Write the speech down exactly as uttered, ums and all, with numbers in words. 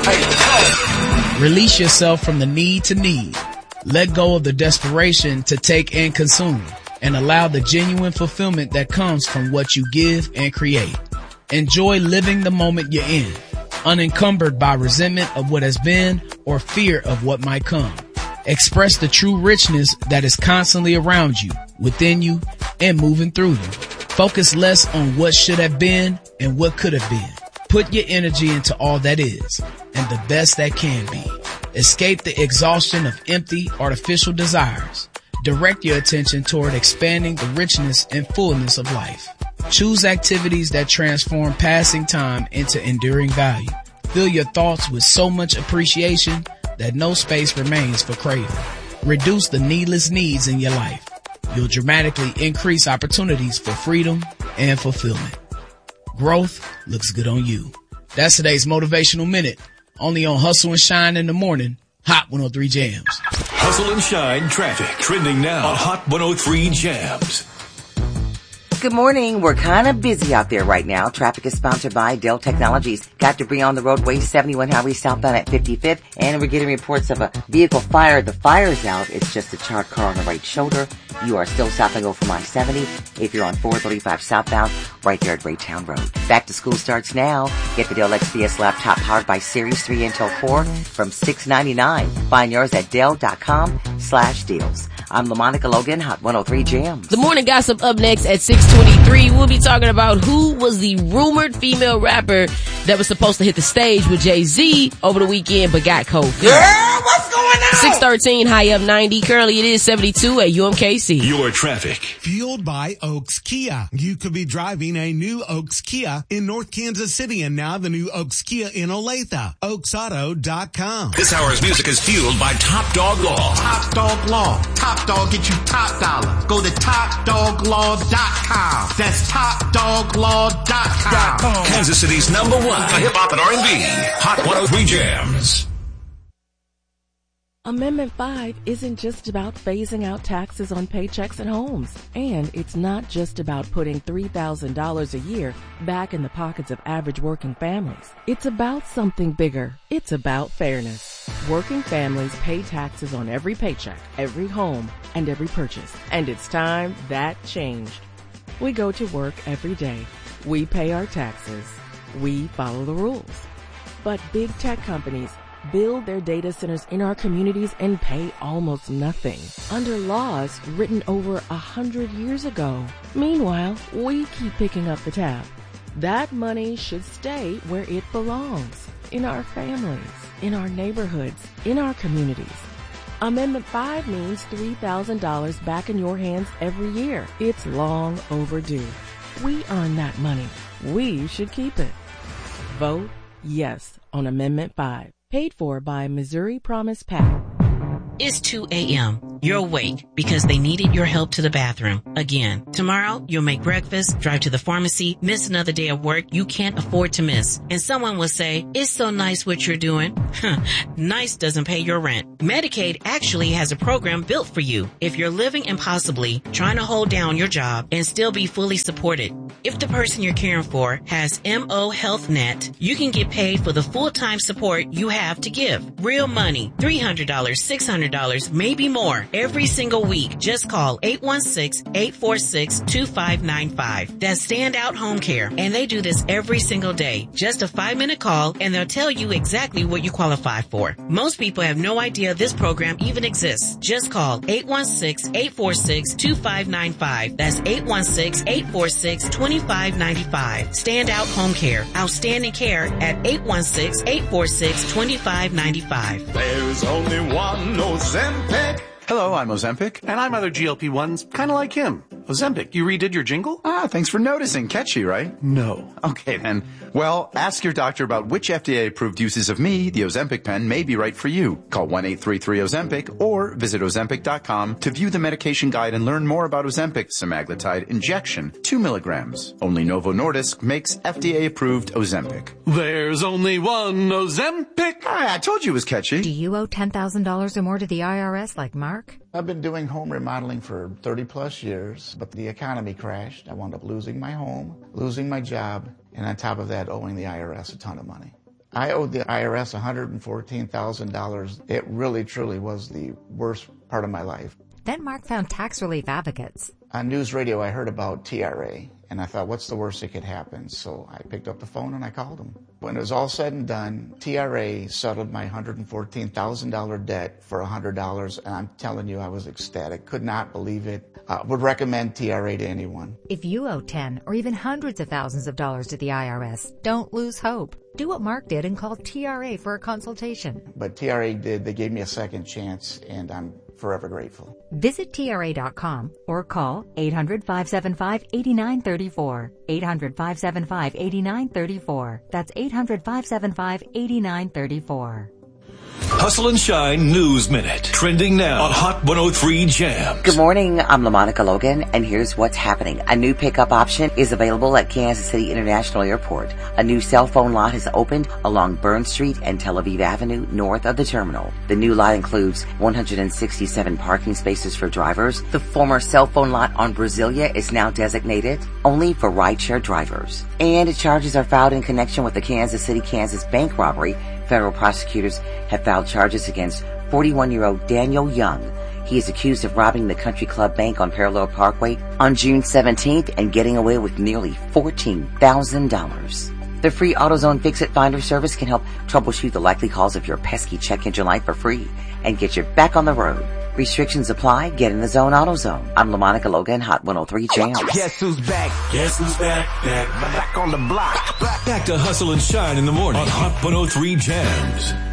Release yourself from the need to need. Let go of the desperation to take and consume, and allow the genuine fulfillment that comes from what you give and create. Enjoy living the moment you're in, unencumbered by resentment of what has been or fear of what might come. Express the true richness that is constantly around you, within you, and moving through you. Focus less on what should have been and what could have been. Put your energy into all that is and the best that can be. Escape the exhaustion of empty, artificial desires. Direct your attention toward expanding the richness and fullness of life. Choose activities that transform passing time into enduring value. Fill your thoughts with so much appreciation that no space remains for craving. Reduce the needless needs in your life. You'll dramatically increase opportunities for freedom and fulfillment. Growth looks good on you. That's today's Motivational Minute, only on Hustle and Shine in the Morning, Hot one oh three Jams. Hustle and Shine traffic trending now on Hot one oh three Jams. Good morning. We're kind of busy out there right now. Traffic is sponsored by Dell Technologies. Got debris on the roadway, seventy-one Highway southbound at fifty-fifth, and we're getting reports of a vehicle fire. The fire's out. It's just a charred car on the right shoulder. You are still southbound from I seventy. If you're on four thirty-five southbound, right there at Raytown Road. Back to school starts now. Get the Dell X P S laptop powered by Series three Intel Core from six ninety-nine. Find yours at Dell.com slash deals. I'm LaMonica Logan, Hot one oh three Jams. The morning gossip up next at six twenty-three. We'll be talking about who was the rumored female rapper that was supposed to hit the stage with Jay-Z over the weekend but got cold. Girl, what's going on? six thirteen, high up ninety. Currently it is seventy-two at U M K C. Your traffic. Fueled by Oaks Kia. You could be driving a new Oaks Kia in North Kansas City, and now the new Oaks Kia in Olathe. Oaks Auto dot com. This hour's music is fueled by Top Dog Law. Top Dog Law. Top Dog get you top dollar. Go to top dog law dot com. That's top dog law dot com. Kansas City's number one for hip hop and R and B. Hot one oh three Jams. Amendment five isn't just about phasing out taxes on paychecks and homes. And it's not just about putting three thousand dollars a year back in the pockets of average working families. It's about something bigger. It's about fairness. Working families pay taxes on every paycheck, every home, and every purchase. And it's time that changed. We go to work every day. We pay our taxes. We follow the rules. But big tech companies build their data centers in our communities and pay almost nothing under laws written over a hundred years ago. Meanwhile, we keep picking up the tab. That money should stay where it belongs, in our families, in our neighborhoods, in our communities. Amendment five means three thousand dollars back in your hands every year. It's long overdue. We earn that money. We should keep it. Vote yes on Amendment five. Paid for by Missouri Promise PAC. It's two a.m. You're awake because they needed your help to the bathroom. Again, tomorrow you'll make breakfast, drive to the pharmacy, miss another day of work you can't afford to miss. And someone will say, it's so nice what you're doing. Nice doesn't pay your rent. Medicaid actually has a program built for you if you're living impossibly, trying to hold down your job and still be fully supported. If the person you're caring for has M O Health Net, you can get paid for the full-time support you have to give. Real money, three hundred dollars, six hundred dollars, maybe more, every single week. Just call eight one six, eight four six, two five nine five. That's Standout Home Care, and they do this every single day. Just a five-minute call, and they'll tell you exactly what you qualify for. Most people have no idea this program even exists. Just call eight one six, eight four six, two five nine five. That's eight one six, eight four six, two five nine five. Standout Home Care. Outstanding care at eight one six, eight four six, two five nine five. There's only one Ozempic. Hello, I'm Ozempic. And I'm other G L P ones, kind of like him. Ozempic, you redid your jingle? Ah, thanks for noticing. Catchy, right? No. Okay, then. Well, ask your doctor about which F D A-approved uses of me, the Ozempic pen, may be right for you. Call one eight three three Ozempic or visit Ozempic dot com to view the medication guide and learn more about Ozempic semaglutide injection, two milligrams. Only Novo Nordisk makes F D A-approved Ozempic. There's only one Ozempic. Ah, I told you it was catchy. Do you owe ten thousand dollars or more to the I R S like Mark? I've been doing home remodeling for thirty plus years, but the economy crashed. I wound up losing my home, losing my job, and on top of that, owing the I R S a ton of money. I owed the I R S one hundred fourteen thousand dollars. It really, truly was the worst part of my life. Then Mark found tax relief advocates. On news radio, I heard about T R A, and I thought, what's the worst that could happen? So I picked up the phone and I called them. When it was all said and done, T R A settled my one hundred fourteen thousand dollars debt for one hundred dollars, and I'm telling you, I was ecstatic. Could not believe it. Uh, would recommend T R A to anyone. If you owe ten or even hundreds of thousands of dollars to the I R S, don't lose hope. Do what Mark did and call T R A for a consultation. But T R A did. They gave me a second chance, and I'm forever grateful. Visit T R A dot com or call eight hundred, five seven five, eight nine three four. eight hundred, five seven five, eight nine three four. That's eight hundred, five seven five, eight nine three four. Hustle and Shine News Minute. Trending now on Hot one oh three Jams. Good morning. I'm LaMonica Logan, and here's what's happening. A new pickup option is available at Kansas City International Airport. A new cell phone lot has opened along Burn Street and Tel Aviv Avenue north of the terminal. The new lot includes one hundred sixty-seven parking spaces for drivers. The former cell phone lot on Brasilia is now designated only for rideshare drivers. And charges are filed in connection with the Kansas City, Kansas bank robbery. Federal prosecutors have filed charges against forty-one-year-old Daniel Young. He is accused of robbing the Country Club Bank on Parallel Parkway on June seventeenth and getting away with nearly fourteen thousand dollars. The free AutoZone Fix-It Finder service can help troubleshoot the likely cause of your pesky check engine light for free and get you back on the road. Restrictions apply. Get in the zone, AutoZone. I'm LaMonica Logan, Hot one oh three Jams. Guess who's back? Guess who's back? Back, back on the block. Back to Hustle and Shine in the morning on Hot one oh three Jams.